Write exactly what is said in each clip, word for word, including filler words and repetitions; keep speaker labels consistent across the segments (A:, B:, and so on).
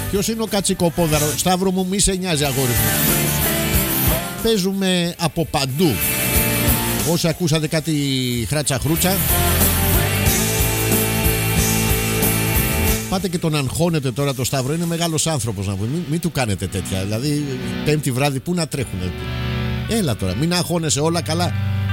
A: Ποιος είναι ο κατσικοπόδαρο? Σταύρο μου, μη σε νοιάζει, αγόρι μου. Παίζουμε από παντού. Όσοι ακούσατε κάτι χράτσα χρούτσα, πάτε και τον αγχώνετε τώρα το Σταύρο. Είναι μεγάλος άνθρωπος, να πούμε. Μην, μην του κάνετε τέτοια. Δηλαδή, Πέμπτη βράδυ πού να τρέχουνε? Έλα τώρα, μην αγχώνεσαι, όλα καλά.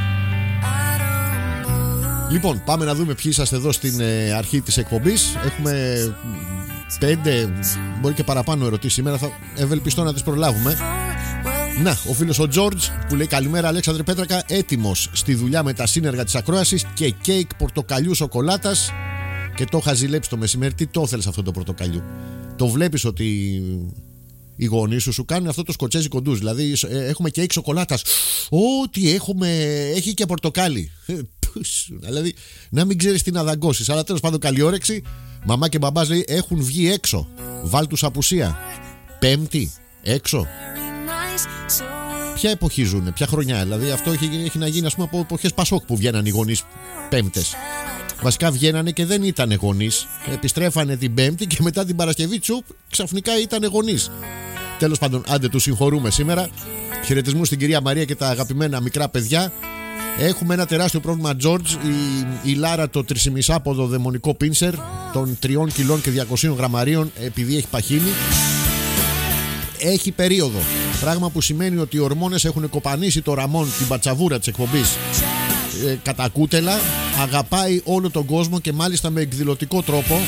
A: Λοιπόν, πάμε να δούμε ποιοι είσαστε εδώ στην ε, αρχή της εκπομπής. Έχουμε πέντε, μπορεί και παραπάνω ερωτήσεις σήμερα. Θα ευελπιστώ να τις προλάβουμε. Να, ο φίλος ο Τζόρτζ που λέει καλημέρα Αλέξανδρε Πέτρακα, έτοιμος στη δουλειά με τα σύνεργα της ακρόασης και κέικ πορτοκαλιού σοκολάτας. Και το είχα ζηλέψει το μεσημέρι. Τι το θέλεις αυτό το πορτοκαλιού? Το βλέπεις ότι οι γονείς σου σου κάνουν αυτό το σκοτσέζικο ντουζ. Δηλαδή έχουμε κέικ σοκολάτας. Ό,τι έχουμε, έχει και πορτοκάλι. Δηλαδή να μην ξέρεις τι να δαγκώσεις. Αλλά τέλος πάντων, καλή όρεξη. Μαμά και μπαμπάς λέει έχουν βγει έξω. Βάλ τους απουσία. Πέμπτη έξω. Ποια εποχή ζουνε, ποια χρονιά? Δηλαδή αυτό έχει, έχει να γίνει, ας πούμε, από εποχές Πασόκ που βγαίναν οι γονείς Πέμπτες. Βασικά βγαίνανε και δεν ήταν γονείς. Επιστρέφανε την Πέμπτη και μετά την Παρασκευή τσουπ ξαφνικά ήταν γονείς. Τέλος πάντων, άντε τους συγχωρούμε σήμερα. Χαιρετισμούς στην κυρία Μαρία και τα αγαπημένα μικρά παιδιά. Έχουμε ένα τεράστιο πρόβλημα, George. Η, η Λάρα το τρισιμισάποδο δαιμονικό πίνσερ των τριών κιλών και διακοσίων γραμμαρίων, επειδή έχει παχύνει, έχει περίοδο. Πράγμα που σημαίνει ότι οι ορμόνες έχουν κοπανίσει το ραμόν, την πατσαβούρα της εκπομπής, ε, κατά κούτελα. Αγαπάει όλο τον κόσμο και μάλιστα με εκδηλωτικό τρόπο.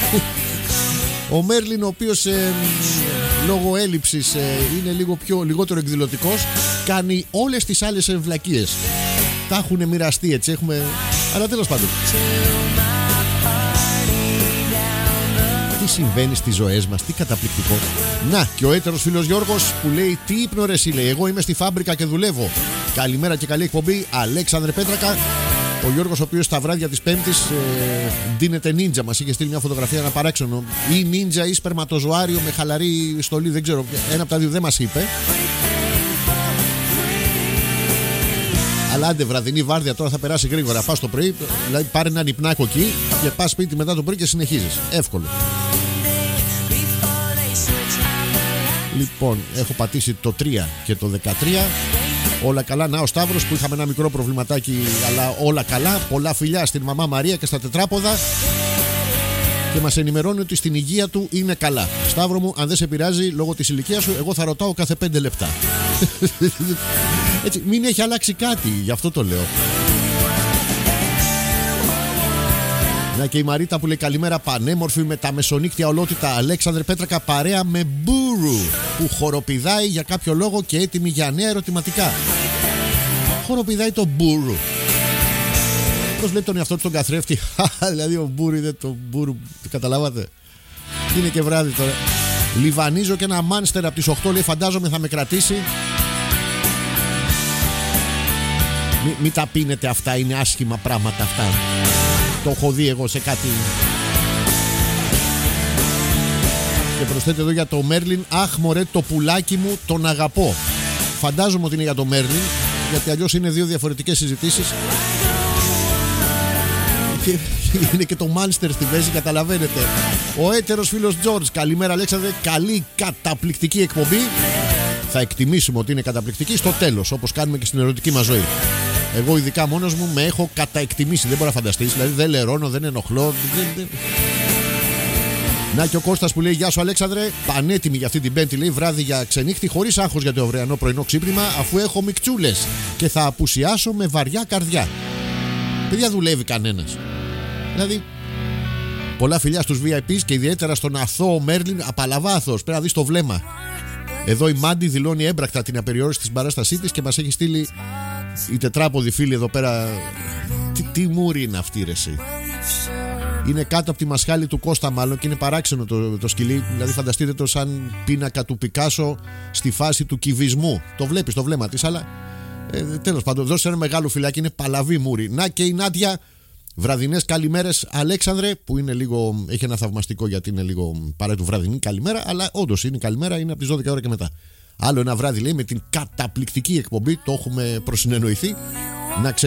A: Ο Μέρλιν, ο οποίος ε, λόγω έλλειψης ε, είναι λίγο πιο, λιγότερο εκδηλωτικός, κάνει όλες τις άλλες ευλακίες. Τα έχουν μοιραστεί, έτσι έχουμε. Αλλά τέλος πάντων, τι συμβαίνει στις ζωές μας, τι καταπληκτικό. Να, και ο έτερος φίλος Γιώργος που λέει τι ύπνο ρε εσύ, λέει, εγώ είμαι στη φάμπρικα και δουλεύω. Καλημέρα και καλή εκπομπή, Αλέξανδρε Πέτρακα. Ο Γιώργος, ο οποίος στα βράδια της Πέμπτης ε, ντύνεται νίντζα, μας είχε στείλει μια φωτογραφία, ένα παράξενο. Ή νίντζα ή σπερματοζωάριο με χαλαρή στολή, δεν ξέρω. Ένα από τα δύο δεν μας είπε. Αλλά άντε, βραδινή βάρδια τώρα θα περάσει γρήγορα. Πας το πρωί, δηλαδή πάρε έναν υπνάκο εκεί και πας σπίτι μετά το πρωί και συνεχίζεις. Εύκολο. Λοιπόν, έχω πατήσει το τρία και το δεκατρία. Όλα καλά. Να, ο Σταύρος που είχαμε ένα μικρό προβληματάκι, αλλά όλα καλά. Πολλά φιλιά στην μαμά Μαρία και στα τετράποδα. Και μας ενημερώνει ότι στην υγεία του είναι καλά. Σταύρο μου, αν δεν σε πειράζει λόγω της ηλικίας σου, εγώ θα ρωτάω κάθε πέντε λεπτά. Έτσι, μην έχει αλλάξει κάτι, γι' αυτό το λέω. Να, και η Μαρίτα που λέει καλημέρα, πανέμορφη με τα μεσονύκτια ολότητα Αλέξανδρε Πέτρακα, παρέα με Μπούρου που χοροπηδάει για κάποιο λόγο και έτοιμη για νέα ερωτηματικά. Χοροπηδάει το Μπούρου. Πώς λέει τον εαυτό του τον καθρέφτη? Δηλαδή ο Μπούρου είναι το Μπούρου, το καταλάβατε? Είναι και βράδυ τώρα. Λιβανίζω και ένα μάνστερ από τις οκτώ, λέει, φαντάζομαι θα με κρατήσει. Μην μη τα πίνετε αυτά, είναι άσχημα πράγματα αυτά. Το έχω δει εγώ σε κάτι. Και προσθέτει εδώ για το Μέρλιν, αχ μωρέ το πουλάκι μου, τον αγαπώ. Φαντάζομαι ότι είναι για το Μέρλιν, γιατί αλλιώς είναι δύο διαφορετικές συζητήσεις. Και είναι και το Μάνστερ στη μέση, καταλαβαίνετε. Ο έτερος φίλος George, καλημέρα Αλέξανδρε, καλή καταπληκτική εκπομπή. Θα εκτιμήσουμε ότι είναι καταπληκτική στο τέλος, όπως κάνουμε και στην ερωτική μας ζωή. Εγώ ειδικά μόνος μου με έχω καταεκτιμήσει, δεν μπορεί να φανταστείς. Δηλαδή δεν λερώνω, δεν ενοχλώ, δεν, δεν... Να, και ο Κώστας που λέει γεια σου Αλέξανδρε, πανέτοιμη για αυτή την Πέμπτη, λέει, βράδυ για ξενύχτη, χωρίς άγχος για το αυριανό πρωινό ξύπνημα, αφού έχω μικτσούλες και θα απουσιάσω με βαριά καρδιά. Παιδιά, δουλεύει κανένας? Δηλαδή, πολλά φιλιά στους βι άι πις και ιδιαίτερα στον αθώο Μέρλιν, απαλαβάθος, πρέπει να δεις το βλέμμα. Εδώ η Μάντι δηλώνει έμπρακτα την απεριόριστη στην παράστασή της και μας έχει στείλει η τετράποδη φίλη εδώ πέρα. Τι, τι μούρη είναι αυτή ρε εσύ? Είναι κάτω από τη μασχάλη του Κώστα μάλλον και είναι παράξενο το, το σκυλί. Δηλαδή φανταστείτε το σαν πίνακα του Πικάσο στη φάση του κυβισμού. Το βλέπεις το βλέμμα της, αλλά ε, τέλος πάντων, δώσε ένα μεγάλο φυλάκι, είναι παλαβή μούρη. Να, και η Νάντια, βραδινές καλημέρες Αλέξανδρε, που είναι λίγο, έχει ένα θαυμαστικό γιατί είναι λίγο παρά του βραδινή καλημέρα, αλλά όντως είναι καλημέρα, είναι από τις δώδεκα ώρα και μετά. Άλλο ένα βράδυ, λέει, με την καταπληκτική εκπομπή, το έχουμε προσυνεννοηθεί, να